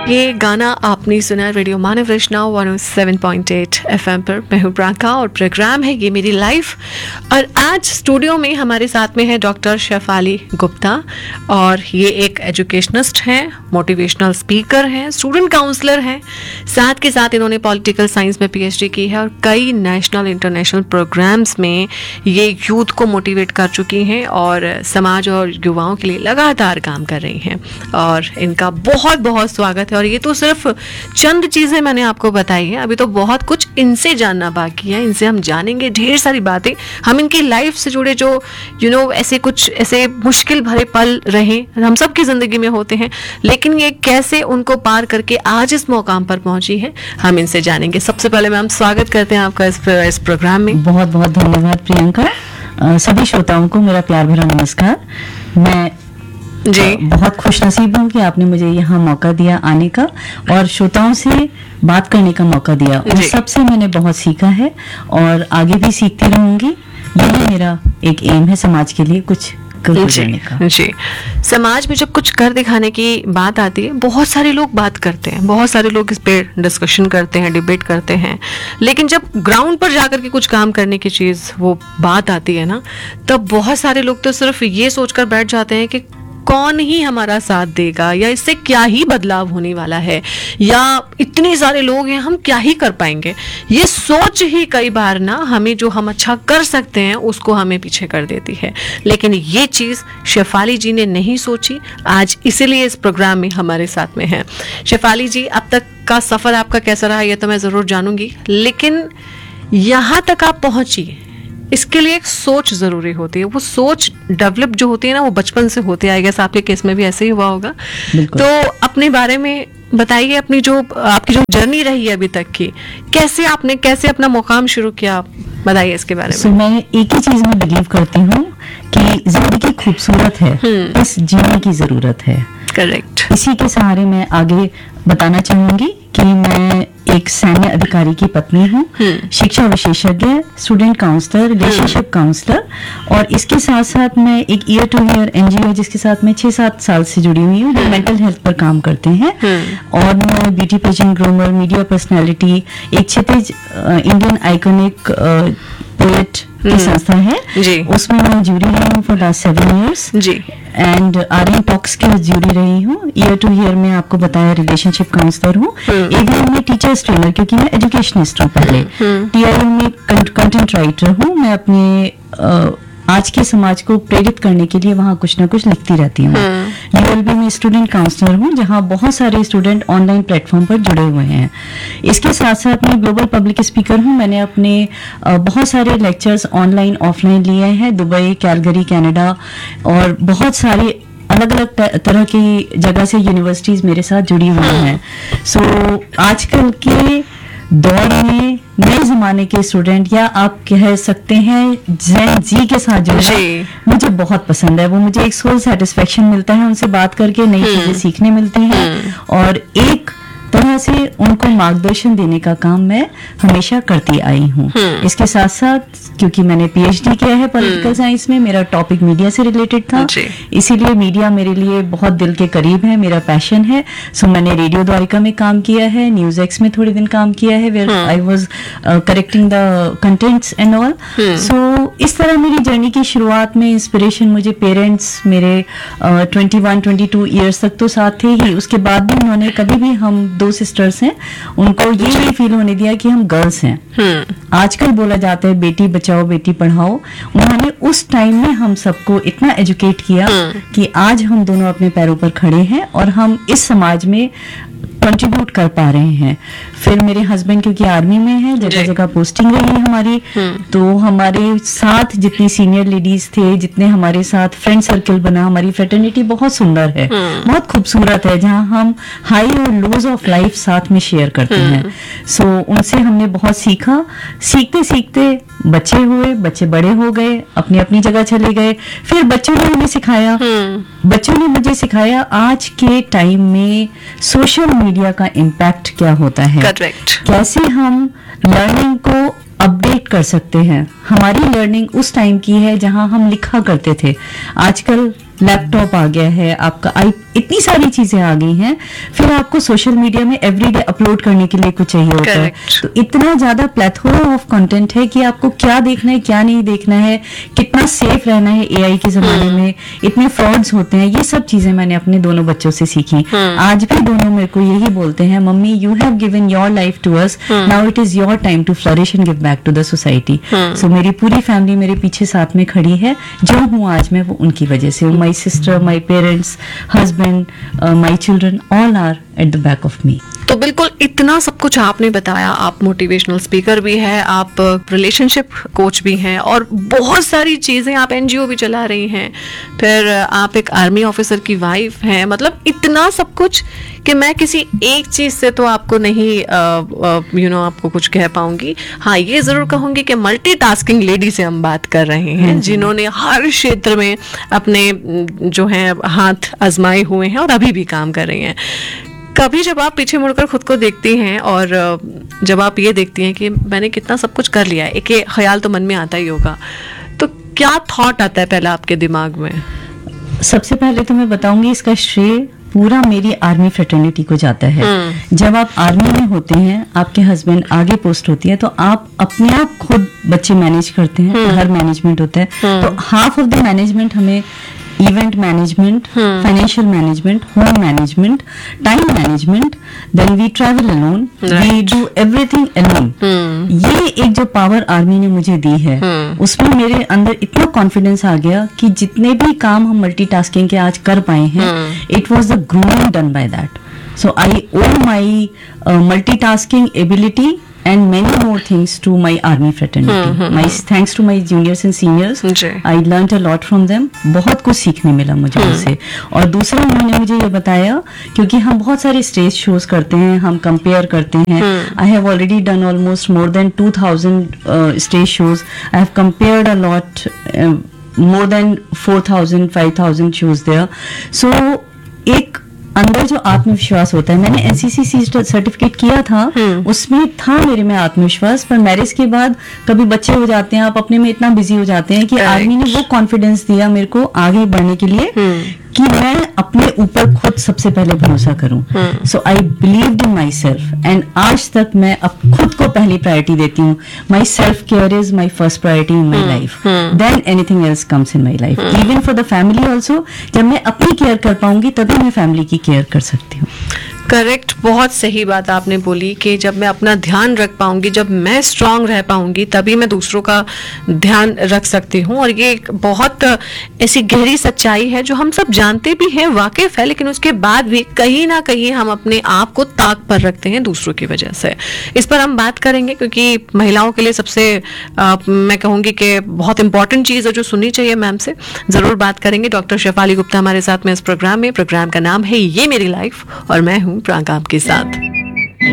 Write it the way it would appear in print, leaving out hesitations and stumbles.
ये गाना आपने सुना रेडियो मानव रचना 107.8 FM पर। मैं हूं प्रांका और प्रोग्राम है ये मेरी लाइफ। और आज स्टूडियो में हमारे साथ में है डॉक्टर शेफाली गुप्ता और ये एक एजुकेशनिस्ट हैं, मोटिवेशनल स्पीकर हैं, स्टूडेंट काउंसलर हैं। साथ के साथ इन्होंने पॉलिटिकल साइंस में PhD की है और कई नेशनल इंटरनेशनल प्रोग्राम्स में ये यूथ को मोटिवेट कर चुकी हैं और समाज और युवाओं के लिए लगातार काम कर रही हैं। और इनका बहुत बहुत स्वागत है। और ये तो सिर्फ चंद चीजें मैंने आपको बताई है, अभी तो बहुत कुछ इनसे जानना बाकी है। इनसे हम जानेंगे ढेर सारी बातें, हम इनकी लाइफ से जुड़े जो ऐसे कुछ ऐसे मुश्किल भरे पल रहे हम सबकी जिंदगी में होते हैं, लेकिन ये कैसे उनको पार करके आज इस मुकाम पर पहुंची है, हम इनसे जानेंगे। सबसे पहले मैम स्वागत करते हैं आपका इस प्रोग्राम में। बहुत बहुत धन्यवाद प्रियंका। सभी श्रोताओं को मेरा प्यार भरा नमस्कार। मैं जी बहुत खुशनसीब हूँ कि आपने मुझे यहाँ मौका दिया आने का और श्रोताओं से बात करने का मौका दिया। उन सबसे मैंने बहुत सीखा है और आगे भी सीखती रहूंगी। यही मेरा एक एम है, समाज के लिए कुछ करने का। जी, समाज में जब कुछ कर दिखाने की बात आती है, बहुत सारे लोग बात करते हैं, बहुत सारे लोग इस पे डिस्कशन करते हैं, डिबेट करते हैं, लेकिन जब ग्राउंड पर जाकर के कुछ काम करने की चीज वो बात आती है ना, तब बहुत सारे लोग तो सिर्फ ये सोचकर बैठ जाते हैं कि कौन ही हमारा साथ देगा, या इससे क्या ही बदलाव होने वाला है, या इतने सारे लोग हैं हम क्या ही कर पाएंगे। ये सोच ही कई बार ना हमें जो हम अच्छा कर सकते हैं उसको हमें पीछे कर देती है। लेकिन ये चीज शेफाली जी ने नहीं सोची, आज इसीलिए इस प्रोग्राम में हमारे साथ में है। शेफाली जी, अब तक का सफर आपका कैसा रहा ये तो मैं जरूर जानूंगी, लेकिन यहाँ तक आप पहुंची इसके लिए एक सोच जरूरी होती है। वो सोच डेवलप जो होती है ना, वो बचपन से होती है। आई गेस आपके केस में भी ऐसे ही हुआ होगा। तो अपने बारे में बताइए, अपनी जो आपकी जो जर्नी रही है अभी तक की, कैसे अपना मुकाम शुरू किया, बताइए इसके बारे में। मैं एक ही चीज में बिलीव करती हूँ कि जिंदगी खूबसूरत है, बस जीने की जरूरत है। करेक्ट। इसी के सहारे मैं आगे बताना चाहूंगी कि मैं एक सैन्य अधिकारी की पत्नी हूँ, शिक्षा विशेषज्ञ, स्टूडेंट काउंसलर, रिलेशनशिप काउंसलर, और इसके साथ साथ मैं एक ईयर टू ईयर NGO जिसके साथ मैं 6-7 साल से जुड़ी हुई हूँ, जो मेंटल हेल्थ पर काम करते हैं। और मैं beauty pageant, groomer, media personality, एक क्षितिज इंडियन आइकॉनिक पोएट की संस्था है, उसमें मैं जूरी रही हूँ for last 7 years ji, and RN talks की जूरी रही हूँ। ईयर टू ईयर में आपको बताया रिलेशनशिप काउंसलर हूँ। ABM में टीचर्स ट्रेनर, क्योंकि मैं एजुकेशनिस्ट हूँ पहले। TIM में कंटेंट राइटर हूँ। मैं अपने आज के समाज को प्रेरित करने के लिए वहाँ कुछ ना कुछ लिखती रहती हूँ। ULB में स्टूडेंट काउंसलर हूँ, जहाँ बहुत सारे स्टूडेंट ऑनलाइन प्लेटफॉर्म पर जुड़े हुए हैं। इसके साथ साथ मैं ग्लोबल पब्लिक स्पीकर हूँ। मैंने अपने बहुत सारे लेक्चर्स ऑनलाइन ऑफलाइन लिए हैं, दुबई, कैलगरी, कनाडा, और बहुत सारे अलग अलग तरह की जगह से यूनिवर्सिटीज मेरे साथ जुड़ी हुई हैं। सो आजकल के दौर में नए जमाने के स्टूडेंट, या आप कह सकते हैं जेन जी के साथ जुड़ना मुझे बहुत पसंद है। वो मुझे एक सोल सेटिस्फेक्शन मिलता है, उनसे बात करके नई चीजें सीखने मिलती हैं, और एक तरह से उनको मार्गदर्शन देने का काम मैं हमेशा करती आई हूँ। इसके साथ साथ क्योंकि मैंने PhD किया है पॉलिटिकल साइंस में, मेरा टॉपिक मीडिया से रिलेटेड था, इसीलिए मीडिया मेरे लिए बहुत दिल के करीब है, मेरा पैशन है। सो मैंने रेडियो द्वारिका में काम किया है, न्यूज एक्स में थोड़े दिन काम किया है, where I was correcting the contents and all. सो इस तरह मेरी जर्नी की शुरुआत में इंस्पिरेशन मुझे पेरेंट्स मेरे 21-22 ईयर्स तक तो साथ थे ही, उसके बाद भी उन्होंने कभी भी, हम 2 सिस्टर्स हैं, उनको ये नहीं फील होने दिया कि हम गर्ल्स हैं। आजकल बोला जाता है बेटी बचाओ बेटी पढ़ाओ, उन्होंने उस टाइम में हम सबको इतना एजुकेट किया कि आज हम दोनों अपने पैरों पर खड़े हैं और हम इस समाज में कंट्रीब्यूट कर पा रहे हैं। फिर मेरे हस्बैंड क्योंकि आर्मी में है, जगह जगह पोस्टिंग रही है हमारी, तो हमारे साथ जितनी सीनियर लेडीज थे, जितने हमारे साथ फ्रेंड सर्कल बना, हमारी फ्रेटर्निटी बहुत सुंदर है, बहुत खूबसूरत है, जहाँ हम हाई और लोज ऑफ लाइफ साथ में शेयर करते हैं। सो उनसे हमने बहुत सीखा। सीखते सीखते बच्चे हुए, बच्चे बड़े हो गए, अपनी अपनी जगह चले गए। फिर बच्चों ने हमें सिखाया, बच्चों ने मुझे सिखाया आज के टाइम में सोशल मीडिया का इम्पैक्ट क्या होता है। करेक्ट। कैसे हम लर्निंग को अपडेट कर सकते हैं। हमारी लर्निंग उस टाइम की है जहां हम लिखा करते थे। आजकल लैपटॉप आ गया है, आपका इतनी सारी चीजें आ गई हैं, फिर आपको सोशल मीडिया में एवरीडे अपलोड करने के लिए कुछ चाहिए होता है। Correct. तो इतना ज्यादा प्लेथोरा ऑफ कंटेंट है कि आपको क्या देखना है क्या नहीं देखना है, कितना सेफ रहना है एआई के जमाने में, इतने फ्रॉड्स होते हैं, ये सब चीजें मैंने अपने दोनों बच्चों से सीखी। आज भी दोनों मेरे को यही बोलते हैं, mummy you have given your life to us, now it is your time to flourish and give back to the society. सो मेरी पूरी फैमिली मेरे पीछे साथ में खड़ी है, जो हूँ आज मैं वो उनकी वजह से हूँ। My sister, my parents, husband, my children, all are at the back of me. तो बिल्कुल इतना सब कुछ आपने बताया, आप मोटिवेशनल स्पीकर भी हैं, आप रिलेशनशिप कोच भी हैं, और बहुत सारी चीज़ें, आप एनजीओ भी चला रही हैं, फिर आप एक आर्मी ऑफिसर की वाइफ हैं, मतलब इतना सब कुछ कि मैं किसी एक चीज़ से तो आपको नहीं आपको कुछ कह पाऊंगी। हाँ, ये ज़रूर कहूँगी कि मल्टीटास्किंग लेडी से हम बात कर रहे हैं, जिन्होंने हर क्षेत्र में अपने जो हैं हाथ आजमाए हुए हैं और अभी भी काम कर रही हैं। कभी जब आप पीछे मुड़कर खुद को देखती हैं और जब आप ये देखती हैं कि मैंने कितना सब कुछ कर लिया है, एक ये ख्याल तो मन में आता ही होगा, तो क्या थॉट आता है पहला आपके दिमाग में? सबसे पहले तो मैं बताऊंगी इसका श्रेय पूरा मेरी आर्मी फ्रेटर्निटी को जाता है। जब आप आर्मी में होते हैं, आपके हस्बैंड आगे पोस्ट होती है, तो आप अपने आप खुद बच्चे मैनेज करते हैं, घर मैनेजमेंट होता है, तो हाफ ऑफ द मैनेजमेंट हमें event management, financial management, home management, time management, then we travel alone, we do everything alone. ये एक जो पावर आर्मी ने मुझे दी है, उसमें मेरे अंदर इतना कॉन्फिडेंस आ गया कि जितने भी काम हम मल्टीटास्किंग के आज कर पाए हैं, it was the grooming done by that. So I O my multitasking ability and many more things to my army fraternity. My thanks to my juniors and seniors. I learned a lot from them. बहुत कुछ सीखने मिला मुझे उनसे। और दूसरा उन्होंने मुझे ये बताया, क्योंकि हम बहुत सारे स्टेज शोज करते हैं, हम कंपेयर करते हैं। I have already done almost more than 2000 stage shows. I have compared a lot, more than 4000, 5000 shows there. So एक अंदर जो आत्मविश्वास होता है, मैंने एनसीसी सर्टिफिकेट किया था, उसमें था मेरे में आत्मविश्वास, पर मैरिज के बाद कभी बच्चे हो जाते हैं, आप अपने में इतना बिजी हो जाते हैं कि आर्मी ने वो कॉन्फिडेंस दिया मेरे को आगे बढ़ने के लिए कि मैं अपने ऊपर खुद सबसे पहले भरोसा करूं। सो आई believed in my self, and आज तक मैं अब खुद को पहली प्रायोरिटी देती हूँ। My self care is my first priority in my life, than anything else comes in my life. Even for the family also, जब मैं अपनी केयर कर पाऊंगी तभी मैं फैमिली की केयर कर सकती हूँ। करेक्ट, बहुत सही बात आपने बोली कि जब मैं अपना ध्यान रख पाऊंगी, जब मैं स्ट्रांग रह पाऊंगी, तभी मैं दूसरों का ध्यान रख सकती हूँ। और ये एक बहुत ऐसी गहरी सच्चाई है जो हम सब जानते भी हैं, वाकिफ है, लेकिन उसके बाद भी कहीं ना कहीं हम अपने आप को ताक पर रखते हैं दूसरों की वजह से। इस पर हम बात करेंगे, क्योंकि महिलाओं के लिए सबसे मैं कहूँगी कि बहुत इंपॉर्टेंट चीज़ है जो सुननी चाहिए मैम से। ज़रूर बात करेंगे। डॉक्टर शेफाली गुप्ता हमारे साथ में इस प्रोग्राम में। प्रोग्राम का नाम है ये मेरी लाइफ और मैं हूँ प्रांका आपके साथ।